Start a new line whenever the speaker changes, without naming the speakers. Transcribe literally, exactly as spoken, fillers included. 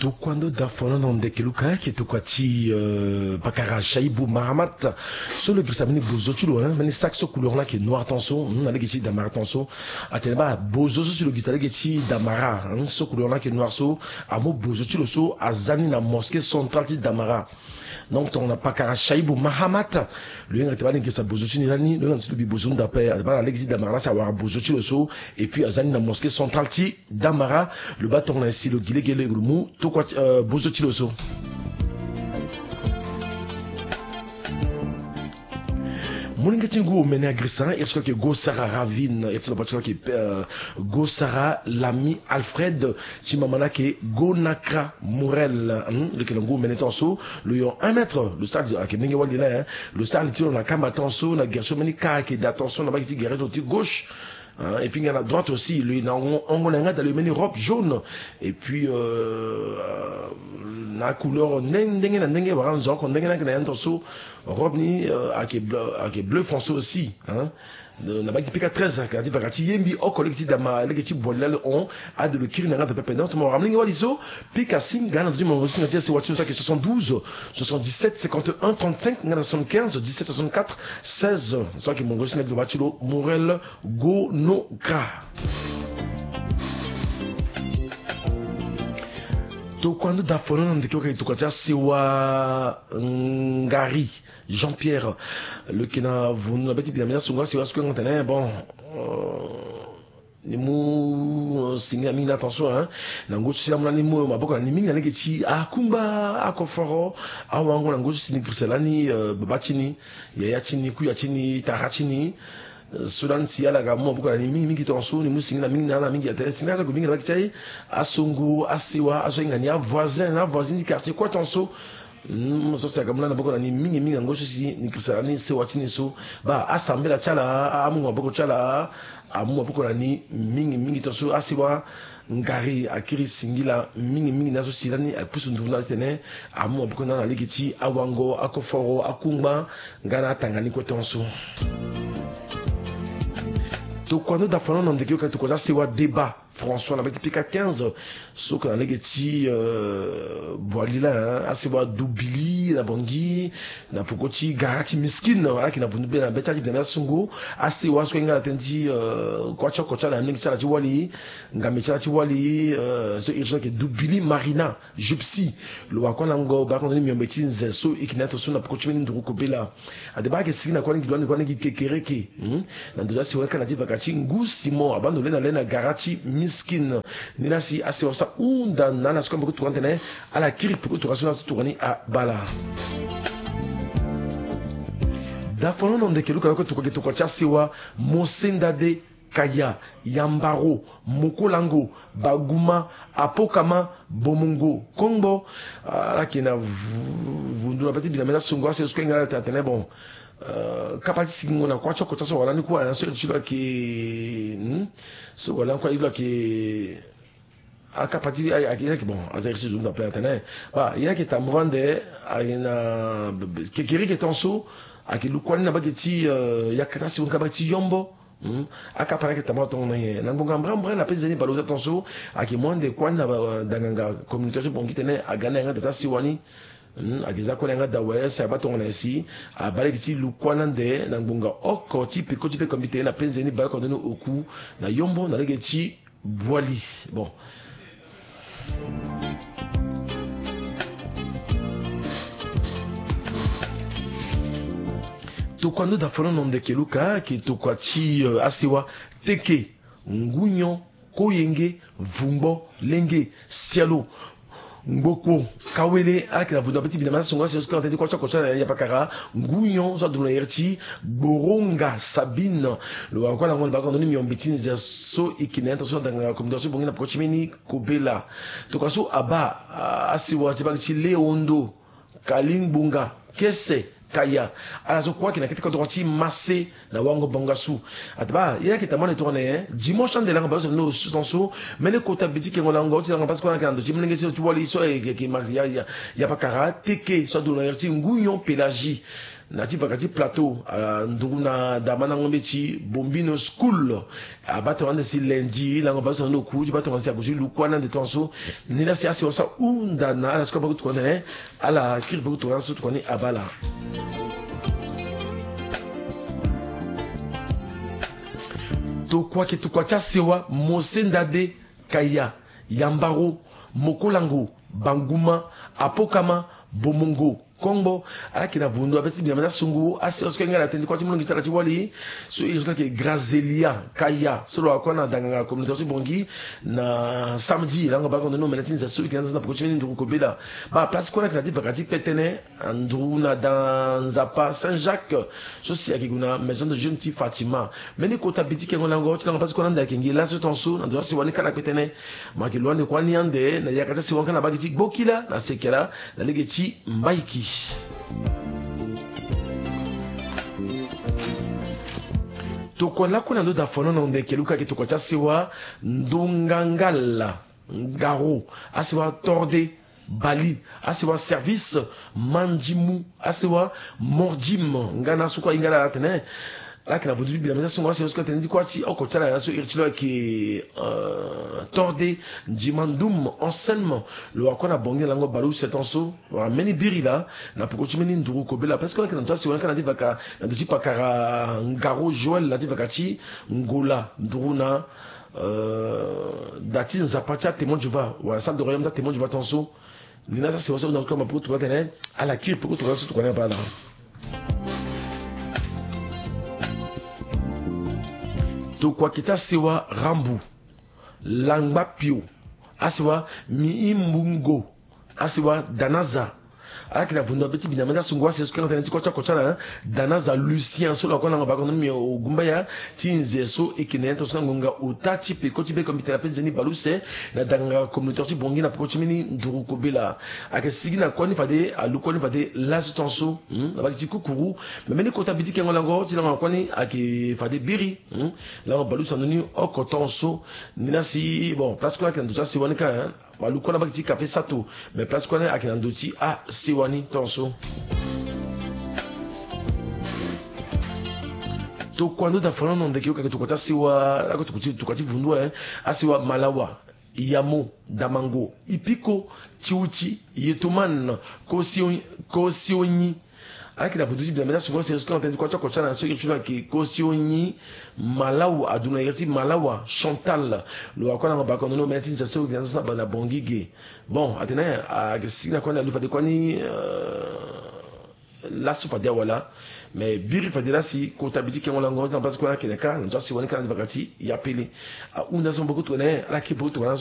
Tukwando dafono nondekeluka ki tukwati euh, bakara shaibu mahamat so le grisamini bozochulo hein mani saxo couleur là qui est noir tanso on a les damara tanso atelba bozoso sur le gistale qui damara hein so couleur là qui est noir so amo bozochulo so azani na mosquée centrale de damara donc on a bakara shaibu mahamat le yen atelba ngi sa bozochuni lani le yen tubi bozon d'après atelba l'exi damara ça avoir bozochulo so et puis azani na mosquée centrale de damara le bâton là ici le guilé guilé le mou quoi euh, bozochiloso moninga tingu mena grisan et que go Sarah Ravine et le bachelor qui go Sarah Lami Alfred chimamana qui go Nakra Mourel le que ngo mena tanso le yon un mètre le stade qui ninga wali là le stade tiro na kamba tanso na gerso meni ka qui d'attention na ba qui guerre de gauche. Hein, et puis il y a la droite aussi, lui, il a une robe jaune, et puis euh, la couleur n'engue na n'engue voilà genre qu'on n'engue na n'engue torso robe ni avec bleu avec bleu foncé aussi, hein. Na ba tipika treize ka di vakati yembi o collectif dama legeti bolal on a de le kiri na ngata pepe donc mo ramlingi waliso pika singa na du mo singa c'est voiture ça qui soixante-douze soixante-dix-sept cinquante-et-un trente-cinq ngana soixante-quinze dix-sept soixante-quatre seize ça qui mo singa de bachilo Morel go no ka to quando da fono ndeke ko tukatia siwa ngari Jean-Pierre le kina vous na beti bien sunga siwa ce que ngana bon ni mu singa mi attention hein na ngoto sila mna ni mu maboko ni mingi na ngeti akumba akoforo awango na ngoto sini griselani babachini ya yachini ku yachini tarachini Sudan si ala ga mo buka ni mingi mingi tonso ni musingi na mingi na mingi ate singa za kubinga bakichai asongo asiwa asoinga ni voisin na voisine du quartier quoi tonso so sa gamla na buka ni mingi mingi ngosho si ni kisara ni se watini so ba asambela chala amu maboko chala amu maboko ni mingi mingi tonso asiwa ngari akiri singila mingi mingi nazo silani apusu nduna tene amu maboko na ligiti awango akoforo akumba ngana tangani ko tonso to quando da falando non de que tu cosa se wa débat François n'avait piqué quinze ce qu'on a négati euh voilà assez wa doubili na bongi na pokoti garati miskin voilà qui n'a venu bien beta de na sungo assez wa so ngala tendi euh kwa choko cha na ngi cha ti wali ngame cha ti wali euh ce irjo que doubili marina jupsi lo wa kona ngo ba kona mi mbeti nzeso ikinato so na pokoti mini nduru kobela adeba ke sikina kwa ngi dwani kwa ngi kekereke na ndoja si wa kana ti vakati ngu simo abando lena lena garati miskin nina si asi wasa unda nana sko mbuku tuantene ala kiri puku tukasuna tukani a bala da fono non de keluka ko tukoke tukocha siwa mosendade kaya yambaro mokolango baguma apokama bomungo kombo ala kina vundu la petite binamela sungo c'est ce que ngala tatene bon euh kapati ngona kwa choko taso wala ni kwa na so chika ki so wala kwa ibla ki akapati akina ki bon azerisi zunda platane ba ya ki tamrande ayina kekiri ki tonso akilu kwa na bageti yakata si unkabati yombo akapara ki tamato na ngonga mbra na pezeni balo tonso akimwande kwa na danganga communauté bon kitene agana ngata tasiwani agiza ko lenga dawe sa batonga na si abale kiti lukwana nde na ngunga oko ti pe ko ti pe komite na penzeni ba ko ndeno oku na yombo na legeti boili bon to kwando da fono non de keluka ki to kwati asiwa teke ngunyo koyenge vumbo lenge cielo Ngoko kawele akina vudo petit bidama songa c'est ce qu'on a dit quoi ça quoi ça ya pakara nguyon ça de yerti boronga sabine le wa kwa ngol ba ko ndoni miombitini za so ikinenta so danga communauté bongina prochimeni kobela to kwa so aba asiwa tiba ti leondo kalingbunga kese kaya alazo kwa kina kitika droiti massé na wango bangasu atba ya kitamone tourner dimanche de la base no sustanso mais le kota biti ke ngona ngoti la parce qu'on a quand dimlenge tu vois les so et qui ya ya ya pas kara teke so do na yerti nguyon pélagie nati vakati plateau nduna damana ngombe chi bombino school abato ande si lundi la ngomba so no kuji bato ngasi akuji lukwana de tonso ni la si asi osa unda na la skoba kutu konene ala kirbe kutu kanso tukoni abala to kwa ke to kwa cha sewa mosendade kaya yambaro mokolango banguma apokama bomongo Congo ala kina vundu abeti bien mena sungu asi osko ngala tendi kwa timulungi tsala tiwali so ilota ke grazelia kaya solo akona danga communauté bongi na samedi la ngaba kono no menati za sulu kina na pochini ndu ko bela ba place kona kina divakati petene andu na dans Zapa Saint-Jacques so si akiguna maison de jeune fille Fatima meni ko tabiti ke ngona ngo tsanga parce kona ndaki ngila so tonso na ndo si wani kana petene ma ki loande kwa ni ande na yakata si wanka na bagiti bokila na sekela na legeti mbaiki tokola kuna ndo da fono na ndeke luka ki tokocha siwa ndungangala ngaro asiwa torde bali asiwa service manjimu asiwa mordim ngana sukwa ingala tene là que la voulu bien mais ça c'est ce que tu dis quoi si au côté là sur irtilo qui torde dimandum enseignement le akona bonge lango balu c'est en so wa meni birila na poko chimeni nduru kobela parce que là que nta si wana dit vaka na dit pas kara ngaro joel la dit vakati ngola nduruna euh dati nzapatia témoin du va wa salle de royaume da témoin du va tonso nina ça c'est aussi dans comme pour tout tenir à la qui pour tout ça tout connaît pas là to kwa kita siwa rambu langba pio asiwa miimbungo asiwa danaza ala kila vundo beti binamenda sungwa c'est ce que on ko kocha na danaza lucien solo ko na ba ko mi ogumba ya tinze so ekinento so ngonga utachi pe ko tibe komite la pezeni baluse na danga communauté bongi na ko chimini nduru ko bela aka sigina ko ni fade alu ko ni fade l'assistanso na ba ti kukuru mais meni ko tabiti ke ngolango ti na ko ni ake fade biri la balusa noni o kotonso nina si bon place ko la kan do si woni kan balu ko na ba ti café sato mais place ko na ake na do ti a siwani tonso to kwando da fana non de kio ka to kota siwa la ko to to kati vundu eh asiwa malawa yamo damango ipiko chiuchi yetuman kosion kosioni aki na vudu bien mais souvent c'est ce qu'on entend quoi quoi na so kitu ki kosioni malawa aduna yasi malawa chantal lo akona ba kono no metin ça so gnazo ba na bongige bon atena a sina kwa na lu fade kwani la so fade wala mais biri fade la si ko tabiti ke ngolango na parce que na keneka ndio si woni kana vakati ya pele a una so beaucoup tourner la ki beaucoup